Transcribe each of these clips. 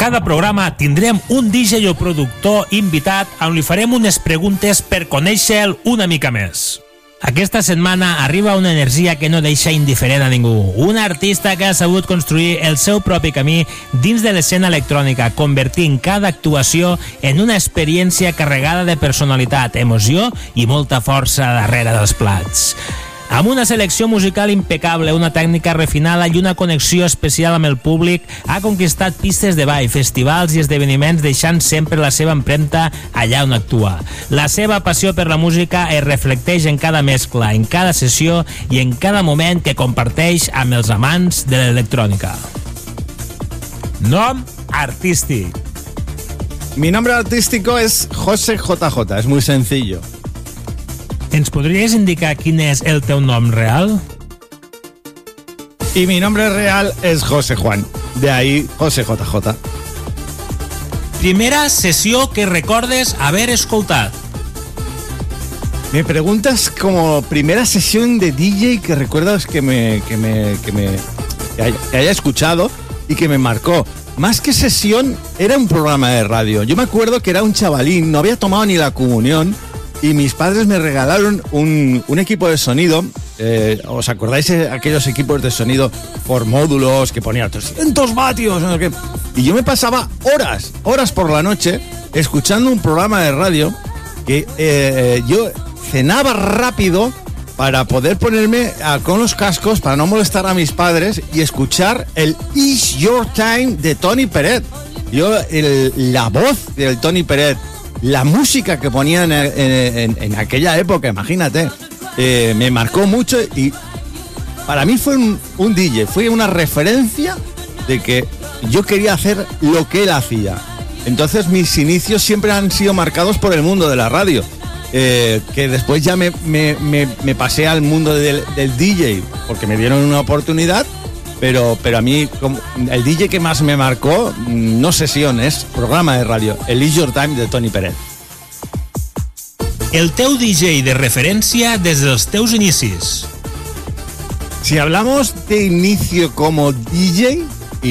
cada programa tindrem un DJ o productor invitat on li farem unes preguntes per conèixer-lo una mica més. Aquesta setmana arriba una energia que no deixa indiferent a ningú. Un artista que ha sabut construir el seu propi camí dins de l'escena electrònica, convertint cada actuació en una experiència carregada de personalitat, emoció i molta força darrere dels plats. Amb una selecció musical impecable, una tècnica refinada i una connexió especial amb el públic, ha conquistat pistes de ball, festivals i esdeveniments, deixant sempre la seva empremta allà on actua. La seva passió per la música es reflecteix en cada mescla, en cada sessió i en cada moment que comparteix amb els amants de l'electrònica. Nom artístic. Mi nombre artístico es José JJ, es muy sencillo. ¿Ens podries indicar quin és el teu nom real? Y mi nombre real es José Juan, de ahí José JJ. Primera sessió que recordes haver escoltat. Me preguntas como primera sesión de DJ que recuerdas que haya escuchado y que me marcó. Más que sesión, era un programa de radio. Yo me acuerdo que era un chavalín, no había tomado ni la comunión, y mis padres me regalaron un equipo de sonido. ¿Os acordáis de aquellos equipos de sonido por módulos que ponían 300 vatios? No sé qué? Y yo me pasaba horas por la noche escuchando un programa de radio que yo cenaba rápido para poder ponerme con los cascos para no molestar a mis padres y escuchar el It's Your Time de Tony Peret. La voz del Tony Peret, la música que ponían en aquella época, imagínate, me marcó mucho y para mí fue un DJ, fue una referencia de que yo quería hacer lo que él hacía. Entonces mis inicios siempre han sido marcados por el mundo de la radio, que después ya me pasé al mundo del DJ porque me dieron una oportunidad. Pero a mí, el DJ que más me marcó, no sesión, es programa de radio, el It's Your Time de Tony Peret. El teu DJ de referència des dels teus inicis. Si hablamos de inicio como DJ,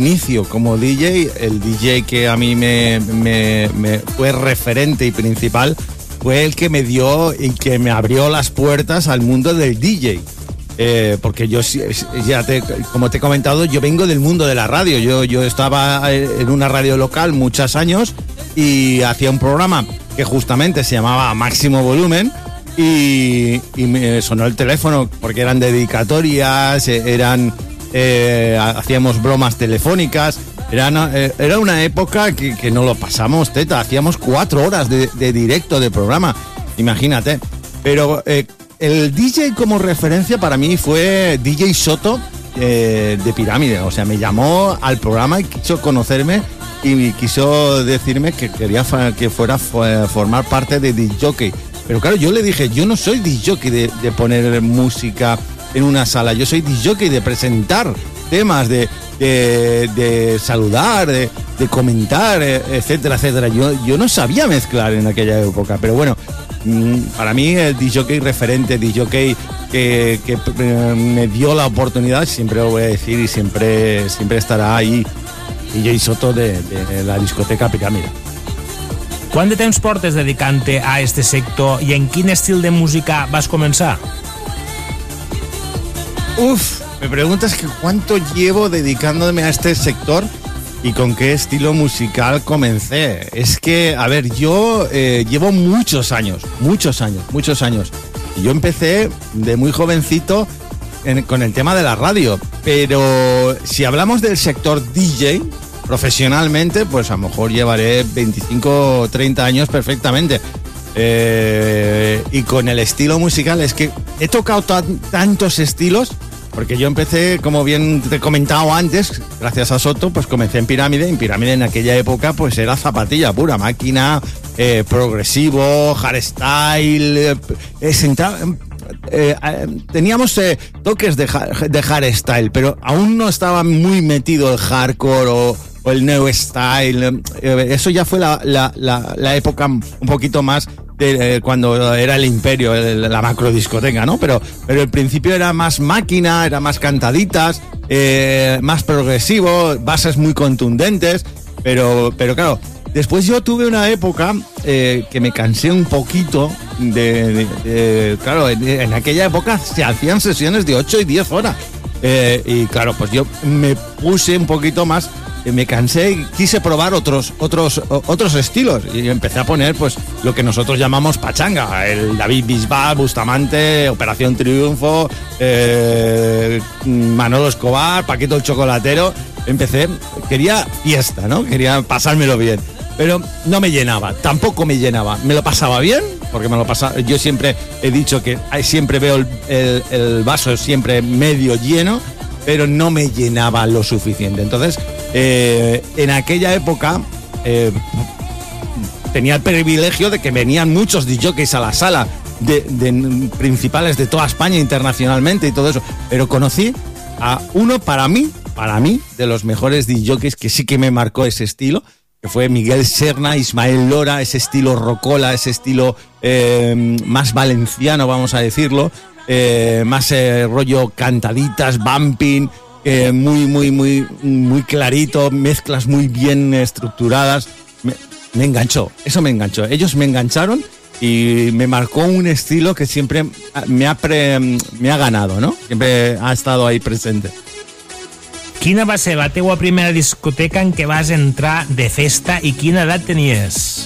el DJ que a mí me fue referente y principal fue el que me dio y que me abrió las puertas al mundo del DJ. Porque yo, como te he comentado, yo vengo del mundo de la radio. Yo estaba en una radio local muchos años y hacía un programa que justamente se llamaba Máximo Volumen y me sonó el teléfono porque eran dedicatorias, hacíamos bromas telefónicas. Era una época que no lo pasamos teta, hacíamos 4 horas de directo de programa, imagínate. Pero el DJ como referencia para mí fue DJ Soto de Pirámide. O sea, me llamó al programa y quiso conocerme y quiso decirme que quería que fuera formar parte de DJ. Pero claro, yo le dije, yo no soy DJ de poner música en una sala, yo soy DJ de presentar temas, de saludar, de comentar, etcétera, etcétera. Yo no sabía mezclar en aquella época, pero bueno, para mí el DJ referente, DJ que me dio la oportunidad, siempre lo voy a decir y siempre estará ahí, DJ Soto de la discoteca Pirámide. Quant de temps portes dedicant-te a este sector i en quin estil de música vas començar? Me preguntas que cuánto llevo dedicándome a este sector y con qué estilo musical comencé. Es que, a ver, yo llevo muchos años. Y yo empecé de muy jovencito con el tema de la radio. Pero si hablamos del sector DJ, profesionalmente, pues a lo mejor llevaré 25 o 30 años perfectamente. Y con el estilo musical es que he tocado tantos estilos. Porque yo empecé, como bien te he comentado antes, gracias a Soto, pues comencé en Pirámide. En Pirámide en aquella época pues era zapatilla pura, máquina, progresivo, hardstyle, teníamos toques de hardstyle, pero aún no estaba muy metido el hardcore o el new style. Eso ya fue la época un poquito más cuando era el imperio, la macrodiscoteca, ¿no? Pero el principio era más máquina, era más cantaditas, más progresivo, bases muy contundentes. Pero claro, después yo tuve una época que me cansé un poquito claro, en aquella época se hacían sesiones de 8 y 10 horas. Y claro, pues yo me puse un poquito más, me cansé y quise probar otros estilos. Y empecé a poner pues lo que nosotros llamamos pachanga. El David Bisbal, Bustamante, Operación Triunfo, Manolo Escobar, Paquito el Chocolatero. Quería fiesta, ¿no? Quería pasármelo bien. Pero no me llenaba, tampoco me llenaba. Me lo pasaba bien, porque me lo pasaba. Yo siempre he dicho que siempre veo el vaso siempre medio lleno, pero no me llenaba lo suficiente. Entonces, en aquella época tenía el privilegio de que venían muchos DJs a la sala de principales de toda España internacionalmente y todo eso. Pero conocí a uno para mí, de los mejores DJs que sí que me marcó ese estilo, que fue Miguel Serna, Ismael Lora, ese estilo rocola, ese estilo más valenciano, vamos a decirlo, más rollo cantaditas, bumping, muy clarito, mezclas muy bien estructuradas. Me enganchó, eso me enganchó. Ellos me engancharon y me marcó un estilo que siempre me ha ganado, ¿no? Siempre ha estado ahí presente. Quina va ser la teua primera discoteca en què vas entrar de festa i quina edat tenies?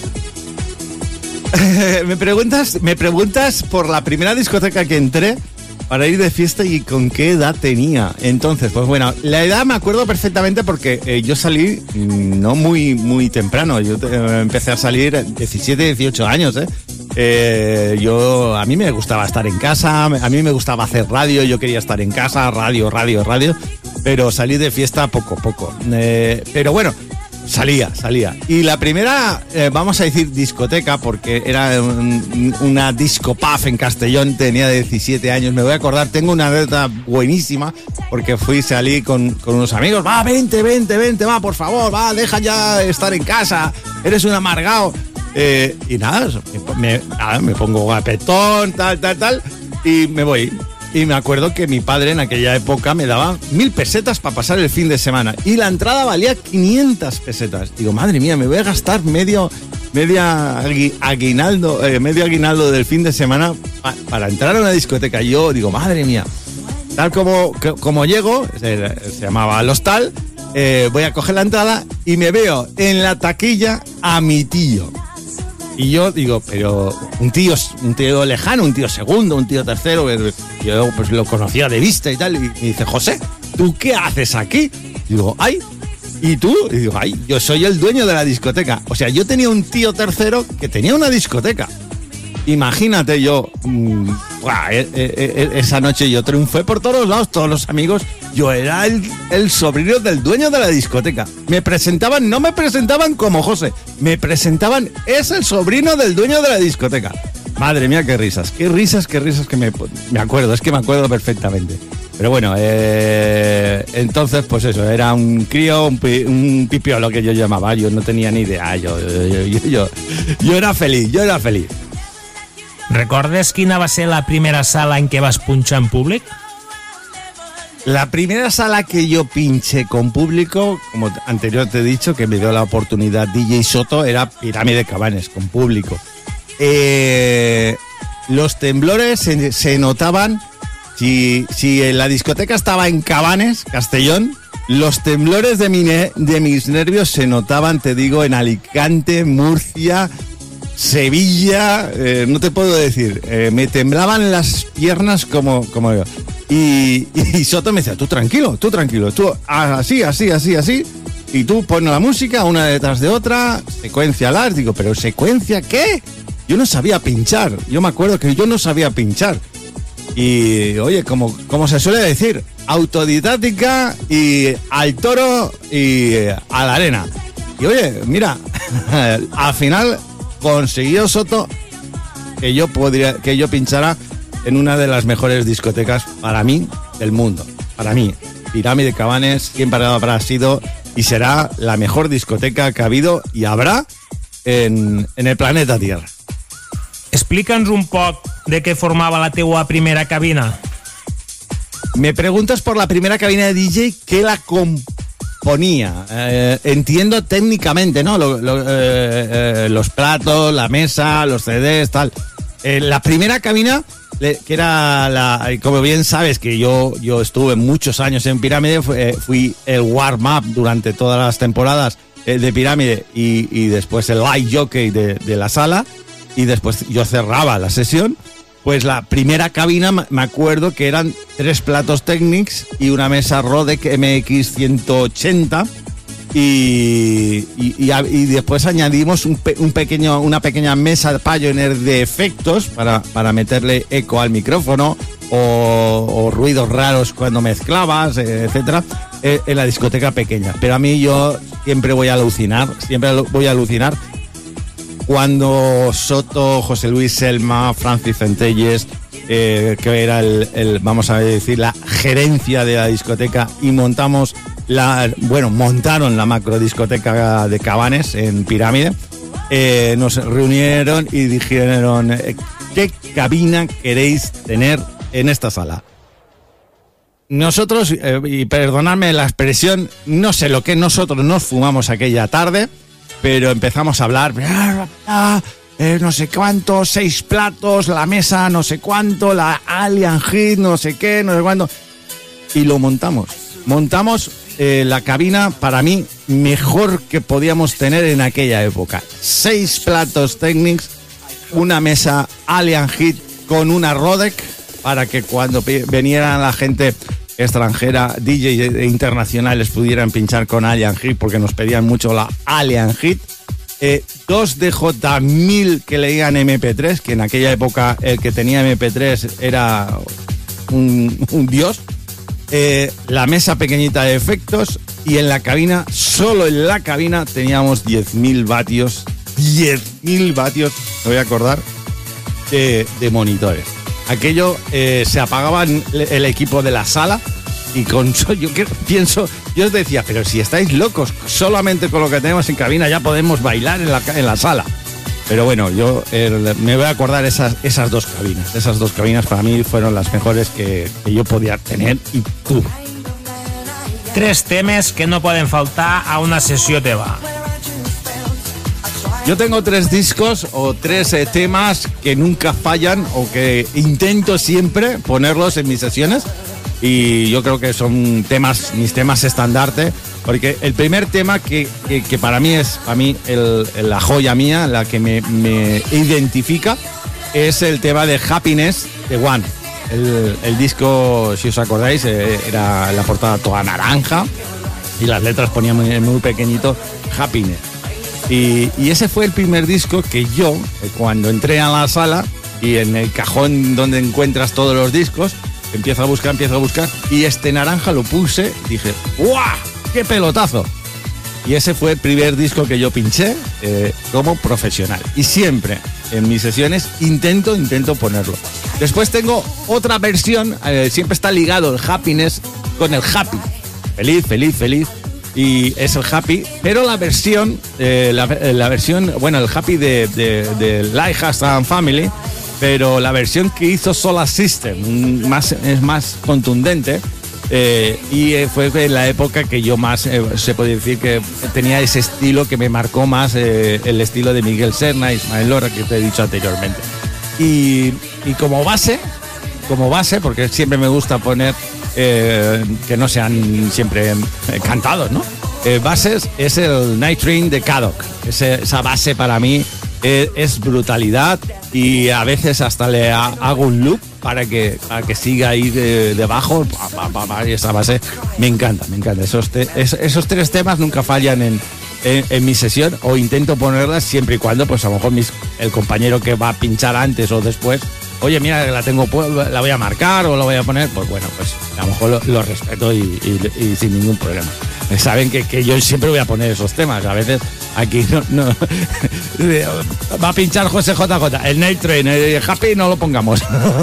Me preguntas por la primera discoteca que entré para ir de fiesta y con qué edad tenía. Entonces, pues bueno, la edad me acuerdo perfectamente porque yo salí no muy temprano. Yo empecé a salir 17, 18 años, a mí me gustaba estar en casa, a mí me gustaba hacer radio, yo quería estar en casa, radio, pero salí de fiesta poco. Pero bueno, salía. Y la primera, vamos a decir discoteca, porque era una disco puff en Castellón, tenía 17 años, me voy a acordar, tengo una anécdota buenísima, porque salí con unos amigos, va, vente, va, por favor, va, deja ya estar en casa, eres un amargado. Y nada, me pongo guapetón, tal, y me voy. Y me acuerdo que mi padre en aquella época me daba 1.000 pesetas para pasar el fin de semana. Y la entrada valía 500 pesetas. Digo, madre mía, me voy a gastar medio aguinaldo del fin de semana para entrar a una discoteca. Y yo digo, madre mía, tal como llego, se llamaba el hostal, voy a coger la entrada y me veo en la taquilla a mi tío. Y yo digo, pero un tío lejano, un tío segundo, un tío tercero, yo pues lo conocía de vista y tal, y me dice, José, ¿tú qué haces aquí? Y digo, ay, ¿y tú? Y digo, ay, yo soy el dueño de la discoteca. O sea, yo tenía un tío tercero que tenía una discoteca. Imagínate yo, esa noche yo triunfé por todos lados, todos los amigos. Yo era el sobrino del dueño de la discoteca. No me presentaban como José, me presentaban, es el sobrino del dueño de la discoteca. Madre mía, qué risas que me acuerdo, es que me acuerdo perfectamente. Pero bueno, entonces pues eso, era un crío, un pipiolo que yo llamaba, yo no tenía ni idea, yo era feliz, Recordes quina va ser la primera sala en què vas punxar en públic? La primera sala que yo pinché con público, como anterior te he dicho, que me dio la oportunidad DJ Soto, era Pirámide Cabanes, con público. Los temblores se notaban, si en la discoteca estaba en Cabanes, Castellón, los temblores de mis nervios se notaban, te digo, en Alicante, Murcia, Sevilla, no te puedo decir, me temblaban las piernas como yo. Y Soto me decía, tú tranquilo, tú así, y tú pones la música una detrás de otra, secuencialas. Digo, ¿pero secuencia qué? Yo no sabía pinchar, yo me acuerdo que yo no sabía pinchar. Y oye, como se suele decir, autodidáctica y al toro y a la arena. Y oye, mira, al final consiguió Soto que yo pinchara en una de las mejores discotecas para mí del mundo. Para mí, Pirámide Cabanes siempre habrá sido y será la mejor discoteca que ha habido y habrá en el planeta Tierra. Explica'ns un poc de què formava la teua primera cabina. Me preguntas por la primera cabina de DJ que la ponía. Entiendo técnicamente, ¿no? Los platos, la mesa, los CDs, tal. La primera cabina, que era como bien sabes que yo estuve muchos años en Pirámide, fui el warm-up durante todas las temporadas de Pirámide y después el light jockey de la sala, y después yo cerraba la sesión. Pues la primera cabina me acuerdo que eran 3 platos Technics y una mesa Rodec MX180 y después añadimos una pequeña mesa Pioneer de efectos para meterle eco al micrófono o ruidos raros cuando mezclabas, etcétera, en la discoteca pequeña. Pero a mí yo siempre voy a alucinar cuando Soto, José Luis Selma, Francis Centelles, que era vamos a decir, la gerencia de la discoteca, y montaron la macro discoteca de Cabanes en Pirámide, nos reunieron y dijeron, ¿qué cabina queréis tener en esta sala? Nosotros, y perdonadme la expresión, no sé lo que nosotros nos fumamos aquella tarde, pero empezamos a hablar, no sé cuánto, 6 platos, la mesa no sé cuánto, la Alien Hit, no sé qué, no sé cuánto. Y lo montamos. Montamos la cabina, para mí, mejor que podíamos tener en aquella época. 6 platos Technics, una mesa Alien Hit con una Rodec, para que cuando veniera la gente extranjera, DJ internacionales, pudieran pinchar con Alien Hit, porque nos pedían mucho la Alien Hit. 2 DJ1000 que leían MP3, que en aquella época el que tenía MP3 era un dios. La mesa pequeñita de efectos, y en la cabina, solo en la cabina, teníamos 10.000 vatios. 10.000 vatios, me voy a acordar, de monitores. Aquello, se apagaban el equipo de la sala, y yo os decía, pero si estáis locos, solamente con lo que tenemos en cabina ya podemos bailar en la sala. Pero bueno, yo me voy a acordar esas 2 cabinas. Esas 2 cabinas para mí fueron las mejores que yo podía tener, y tú. 3 temes que no pueden faltar a una sesión teva. Yo tengo 3 discos o 3 temas que nunca fallan, o que intento siempre ponerlos en mis sesiones, y yo creo que son mis temas estandarte, porque el primer tema que para mí es la joya mía, la que me identifica, es el tema de Happiness de One. El disco, si os acordáis, era la portada toda naranja y las letras ponían muy pequeñito Happiness. Y ese fue el primer disco que yo, cuando entré a la sala y en el cajón donde encuentras todos los discos, empiezo a buscar, y este naranja lo puse, dije, ¡guau! ¡Qué pelotazo! Y ese fue el primer disco que yo pinché como profesional. Y siempre en mis sesiones intento ponerlo. Después tengo otra versión, siempre está ligado el Happiness con el Happy. Feliz. Y es el Happy, pero la versión, el Happy de Lighthouse and Family, pero la versión que hizo Solar System es más contundente, y fue en la época que yo más, se puede decir que tenía ese estilo que me marcó más, el estilo de Miguel Serna, Ismael Lora, que te he dicho anteriormente. Y como base, porque siempre me gusta poner que no sean siempre cantados, ¿no? Bases, es el Night Train de Kadok. Esa base para mí es brutalidad, y a veces hasta le hago un loop para que siga ahí debajo. Y esa base me encanta. Esos 3 temas nunca fallan en mi sesión, o intento ponerlas siempre y cuando, pues a lo mejor el compañero que va a pinchar antes o después, oye, mira, la voy a marcar o la voy a poner, pues bueno, pues a lo mejor lo respeto y sin ningún problema. Saben que yo siempre voy a poner esos temas. A veces aquí no va a pinchar José JJ, el Night Train, el Happy no lo pongamos.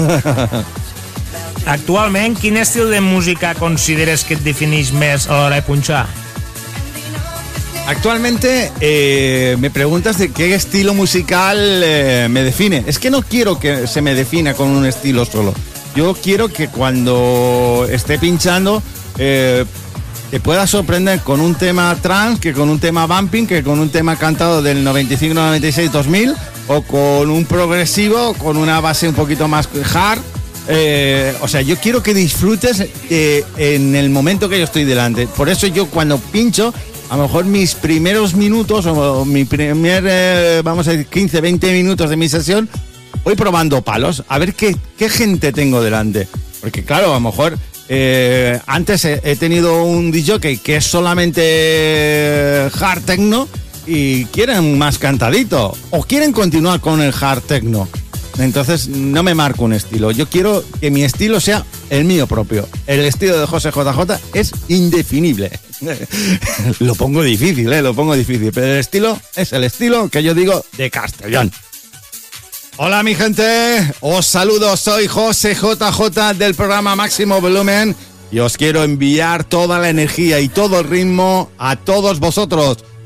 Actualment, quin estil de música consideres que et definís més a l'hora de punxar? Actualmente me preguntas de qué estilo musical me define. Es que no quiero que se me defina con un estilo solo. Yo quiero que cuando esté pinchando te pueda sorprender con un tema trance, que con un tema bumping, que con un tema cantado del 95, 96, 2000, o con un progresivo, con una base un poquito más hard. O sea, yo quiero que disfrutes en el momento que yo estoy delante. Por eso yo cuando pincho, a lo mejor mis primeros minutos o mi primer, vamos a decir, 15, 20 minutos de mi sesión, voy probando palos, a ver qué gente tengo delante. Porque claro, a lo mejor antes he tenido un DJ que es solamente hard techno y quieren más cantadito o quieren continuar con el hard techno. Entonces no me marco un estilo. Yo quiero que mi estilo sea el mío propio. El estilo de José JJ es indefinible. Lo pongo difícil, pero el estilo es el estilo que yo digo de Castellón. Hola mi gente, os saludo, soy José JJ del programa Máximo Volumen y os quiero enviar toda la energía y todo el ritmo a todos vosotros.